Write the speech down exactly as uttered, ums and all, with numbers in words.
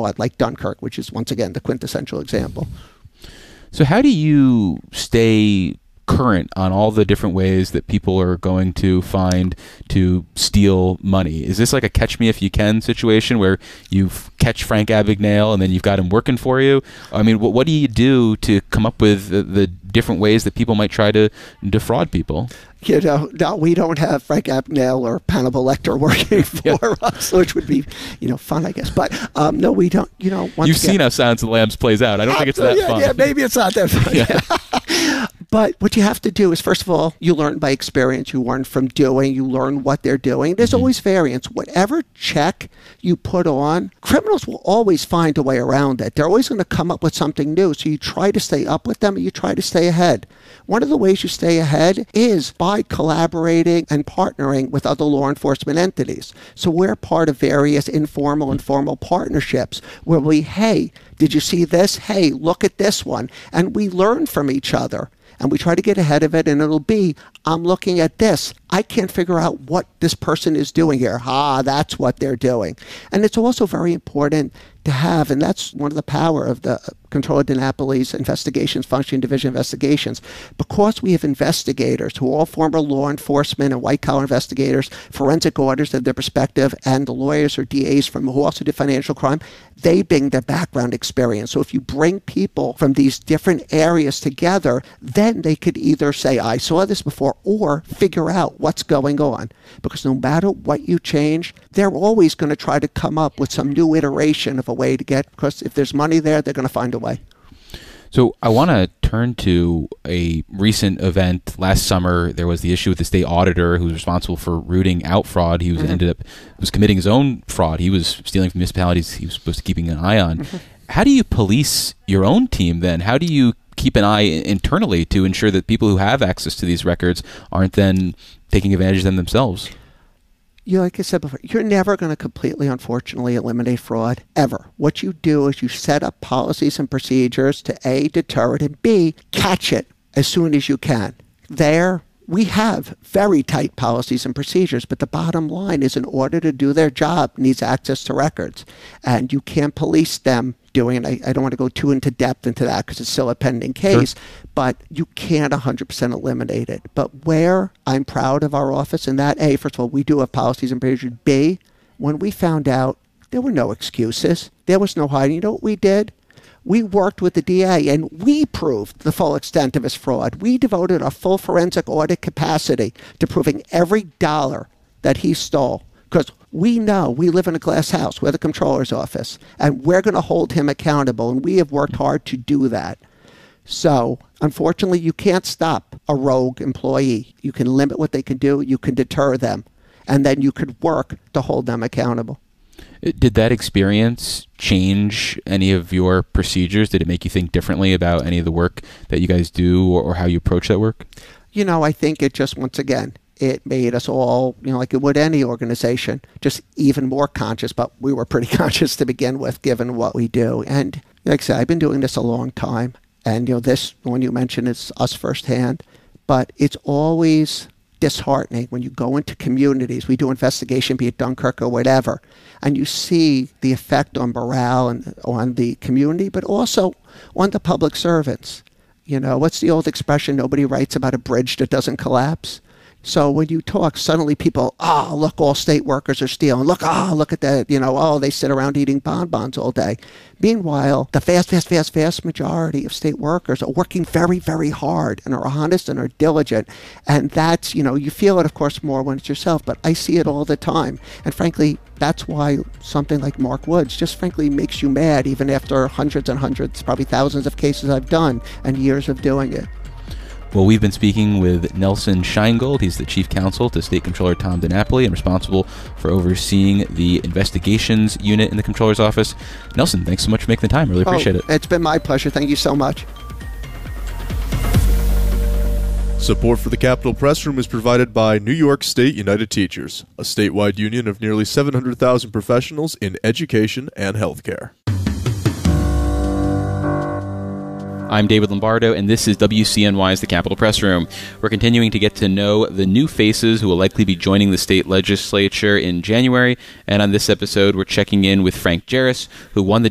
fraud, like Dunkirk, which is, once again, the quintessential example. So how do you stay current on all the different ways that people are going to find to steal money? Is this like a catch me if you can situation where you catch Frank Abagnale and then you've got him working for you? I mean, what, what do you do to come up with the, the different ways that people might try to defraud people? You know, no, we don't have Frank Abagnale or Hannibal Lecter working for yeah. us, which would be, you know, fun, I guess. But um, no, we don't, you know. Once You've again, seen how Silence of the Lambs plays out. I don't think it's that yeah, fun. Yeah, maybe it's not that fun. Yeah. But what you have to do is, first of all, you learn by experience. You learn from doing. You learn what they're doing. There's mm-hmm. always variance. Whatever check you put on, criminals will always find a way around it. They're always going to come up with something new. So you try to stay up with them and you try to stay ahead. One of the ways you stay ahead is by collaborating and partnering with other law enforcement entities. So we're part of various informal and formal partnerships where we, hey, did you see this? Hey, look at this one. And we learn from each other. And we try to get ahead of it, and it'll be, I'm looking at this. I can't figure out what this person is doing here. Ah, that's what they're doing. And it's also very important to have, and that's one of the power of the Comptroller DiNapoli's investigations function, division investigations, because we have investigators who are all former law enforcement and white-collar investigators, forensic auditors of their perspective, and the lawyers or D As from who also did financial crime. They bring their background experience. So if you bring people from these different areas together, then they could either say, I saw this before, or figure out what's going on. Because no matter what you change, they're always going to try to come up with some new iteration of a way to get, because if there's money there, they're going to find a way. So I want to turn to a recent event. Last summer, there was the issue with the state auditor who was responsible for rooting out fraud. He was mm-hmm. ended up was committing his own fraud. He was stealing from municipalities he was supposed to be keeping an eye on. Mm-hmm. How do you police your own team then? How do you keep an eye internally to ensure that people who have access to these records aren't then taking advantage of them themselves? You know, like I said before, you're never going to completely, unfortunately, eliminate fraud, ever. What you do is you set up policies and procedures to A, deter it, and B, catch it as soon as you can. There, we have very tight policies and procedures, but the bottom line is in order to do their job, needs access to records. And you can't police them doing it. I, I don't want to go too into depth into that because it's still a pending case, sure. But you can't one hundred percent eliminate it. But where I'm proud of our office in that, A, first of all, we do have policies and procedures. B, when we found out there were no excuses, there was no hiding, you know what we did? We worked with the D A and we proved the full extent of his fraud. We devoted our full forensic audit capacity to proving every dollar that he stole. Because we know we live in a glass house. We're the comptroller's office. And we're going to hold him accountable. And we have worked hard to do that. So, unfortunately, you can't stop a rogue employee. You can limit what they can do. You can deter them. And then you could work to hold them accountable. Did that experience change any of your procedures? Did it make you think differently about any of the work that you guys do or, or how you approach that work? You know, I think it just, once again, it made us all, you know, like it would any organization, just even more conscious. But we were pretty conscious to begin with, given what we do. And like I said, I've been doing this a long time. And, you know, this one you mentioned is us firsthand. But it's always disheartening when you go into communities. We do investigation, be it Dunkirk or whatever, and you see the effect on morale and on the community, but also on the public servants. You know, what's the old expression? Nobody writes about a bridge that doesn't collapse. So when you talk, suddenly people, oh, look, all state workers are stealing. Look, oh, look at that. You know, oh, they sit around eating bonbons all day. Meanwhile, the vast, vast, vast, vast majority of state workers are working very, very hard and are honest and are diligent. And that's, you know, you feel it, of course, more when it's yourself, but I see it all the time. And frankly, that's why something like Mark Woods just frankly makes you mad, even after hundreds and hundreds, probably thousands of cases I've done and years of doing it. Well, we've been speaking with Nelson Sheingold. He's the chief counsel to State Comptroller Tom DiNapoli and responsible for overseeing the investigations unit in the Comptroller's office. Nelson, thanks so much for making the time. Really appreciate oh, it. It's been my pleasure. Thank you so much. Support for the Capitol Press Room is provided by New York State United Teachers, a statewide union of nearly seven hundred thousand professionals in education and healthcare. I'm David Lombardo, and this is W C N Y's The Capitol Press Room. We're continuing to get to know the new faces who will likely be joining the state legislature in January, and on this episode, we're checking in with Frank Jarris, who won the